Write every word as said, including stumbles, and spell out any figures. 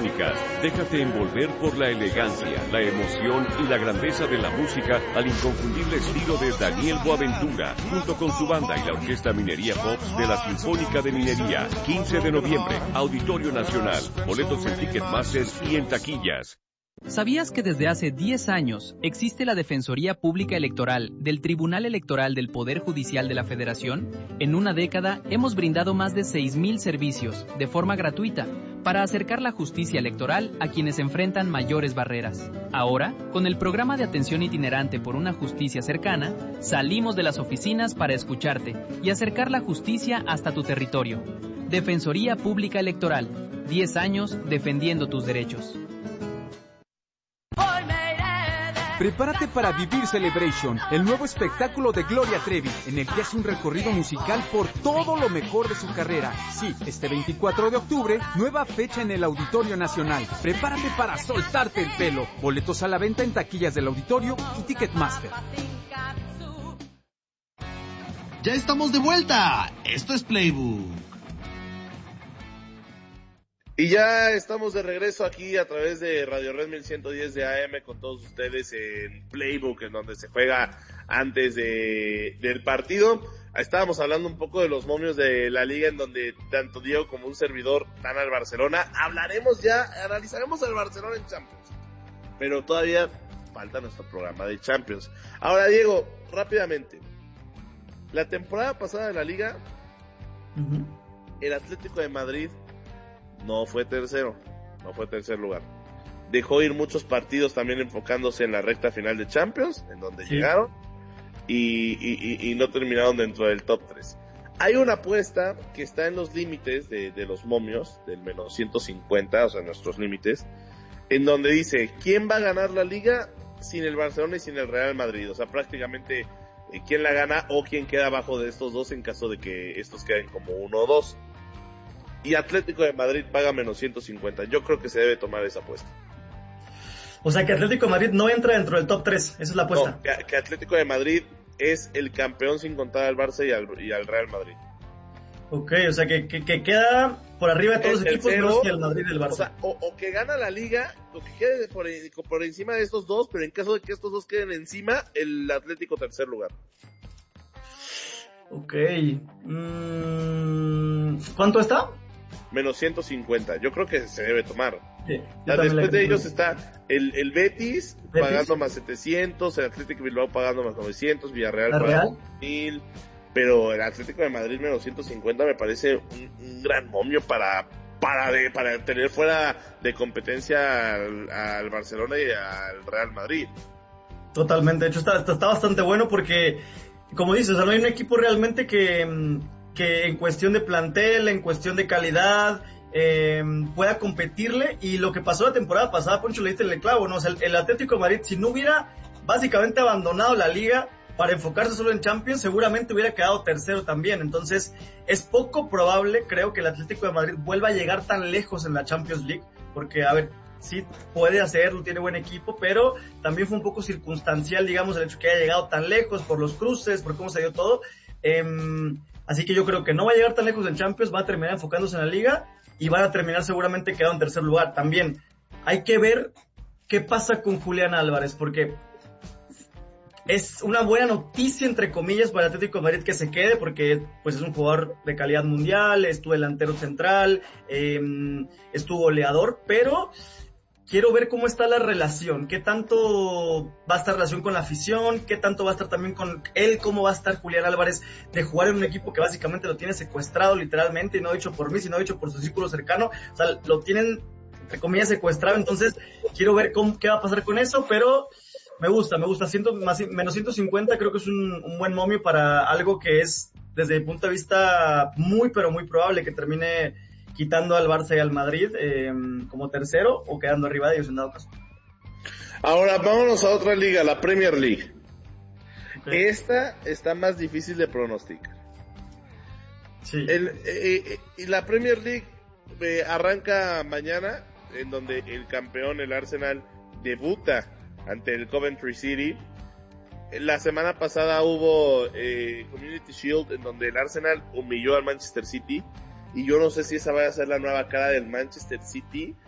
sinfónicas. Déjate envolver por la elegancia, la emoción y la grandeza de la música al inconfundible estilo de Daniel Boaventura, junto con su banda y la Orquesta Minería Pops de la Sinfónica de Minería. quince de noviembre, Auditorio Nacional. Boletos en Ticketmaster y en taquillas. ¿Sabías que desde hace diez años existe la Defensoría Pública Electoral del Tribunal Electoral del Poder Judicial de la Federación? En una década hemos brindado más de seis mil servicios de forma gratuita para acercar la justicia electoral a quienes enfrentan mayores barreras. Ahora, con el programa de atención itinerante por una justicia cercana, salimos de las oficinas para escucharte y acercar la justicia hasta tu territorio. Defensoría Pública Electoral, diez años defendiendo tus derechos. Prepárate para vivir Celebration, el nuevo espectáculo de Gloria Trevi, en el que hace un recorrido musical por todo lo mejor de su carrera. Sí, este veinticuatro de octubre, nueva fecha en el Auditorio Nacional. Prepárate para soltarte el pelo. Boletos a la venta en taquillas del auditorio y Ticketmaster. ¡Ya estamos de vuelta! Esto es Playbook. Y ya estamos de regreso aquí a través de Radio Red mil ciento diez de A M con todos ustedes en Playbook, en donde se juega antes de del partido. Estábamos hablando un poco de los momios de la liga, en donde tanto Diego como un servidor dan al Barcelona. Hablaremos ya, analizaremos al Barcelona en Champions, pero todavía falta nuestro programa de Champions. Ahora, Diego, rápidamente, la temporada pasada de la liga, uh-huh. el Atlético de Madrid no fue tercero, no fue tercer lugar. Dejó ir muchos partidos también enfocándose en la recta final de Champions, en donde sí. llegaron, y, y, y, y no terminaron dentro del top tres. Hay una apuesta que está en los límites de, de los momios, del menos ciento cincuenta, o sea, nuestros límites, en donde dice, ¿quién va a ganar la liga sin el Barcelona y sin el Real Madrid? O sea, prácticamente, eh, ¿quién la gana o quién queda abajo de estos dos en caso de que estos queden como uno o dos? Y Atlético de Madrid paga menos ciento cincuenta. Yo creo que se debe tomar esa apuesta. O sea que Atlético de Madrid no entra dentro del top tres. Esa es la apuesta. No, que, que Atlético de Madrid es el campeón sin contar al Barça y al, y al Real Madrid. Ok, o sea que, que, que queda por arriba de todos los equipos menos que el Madrid y el Barça. O, sea, o, o que gana la liga, o que quede por, por encima de estos dos, pero en caso de que estos dos queden encima, el Atlético tercer lugar. Ok. Mm, ¿cuánto está? Menos ciento cincuenta, yo creo que se debe tomar. Sí, ya después de ellos está el, el Betis, Betis pagando más setecientos, el Atlético de Bilbao pagando más novecientos, Villarreal pagando mil, pero el Atlético de Madrid menos ciento cincuenta me parece un, un gran momio para para de, para tener fuera de competencia al, al Barcelona y al Real Madrid. Totalmente, de hecho está, está, está bastante bueno porque, como dices, o sea, no hay un equipo realmente que... que en cuestión de plantel, en cuestión de calidad, eh, pueda competirle, y lo que pasó la temporada pasada, Poncho, le diste el clavo, ¿no? O sea, el, el Atlético de Madrid, si no hubiera básicamente abandonado la liga para enfocarse solo en Champions, seguramente hubiera quedado tercero también. Entonces, es poco probable, creo, que el Atlético de Madrid vuelva a llegar tan lejos en la Champions League, porque, a ver, sí puede hacerlo, tiene buen equipo, pero también fue un poco circunstancial, digamos, el hecho que haya llegado tan lejos por los cruces, por cómo se dio todo. Eh, Así que yo creo que no va a llegar tan lejos en Champions, va a terminar enfocándose en la liga y van a terminar seguramente quedando en tercer lugar. También hay que ver qué pasa con Julián Álvarez, porque es una buena noticia, entre comillas, para el Atlético de Madrid que se quede, porque pues es un jugador de calidad mundial, estuvo delantero central, eh, estuvo goleador, pero quiero ver cómo está la relación, qué tanto va a estar relación con la afición, qué tanto va a estar también con él, cómo va a estar Julián Álvarez de jugar en un equipo que básicamente lo tiene secuestrado literalmente, y no dicho por mí, sino dicho por su círculo cercano. O sea, lo tienen, entre comillas, secuestrado. Entonces quiero ver cómo, qué va a pasar con eso, pero me gusta, me gusta, ciento, más, menos ciento cincuenta creo que es un, un buen momio para algo que es, desde mi punto de vista, muy pero muy probable que termine quitando al Barça y al Madrid eh, como tercero, o quedando arriba de ellos en dado caso. Ahora vámonos a otra liga, la Premier League. Okay. Esta está más difícil de pronosticar. Sí. El, eh, eh, la Premier League eh, arranca mañana, en donde el campeón, el Arsenal, debuta ante el Coventry City. La semana pasada hubo eh, Community Shield, en donde el Arsenal humilló al Manchester City. Y yo no sé si esa vaya a ser la nueva cara del Manchester City,